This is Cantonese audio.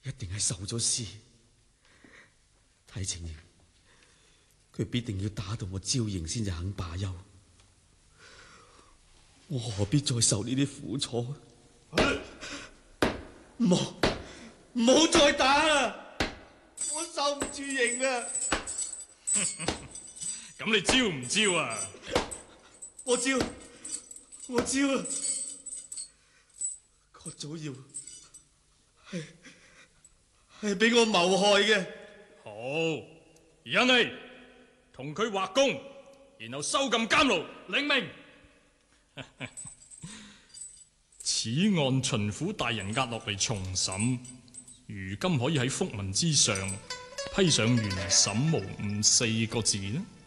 一定係受咗師。睇情形，佢必定要打到我招認先至肯罷休。我何必再受呢啲苦楚？唔好再打啦！我受唔住刑啊！ 咁你招唔招啊？ 我招啊！個祖堯係俾我謀害嘅。 好，而家你同佢畫供，然後收禁監牢，領命。此案巡撫大人押落嚟重審，如今可以喺覆文之上批上原審無誤4個字呢？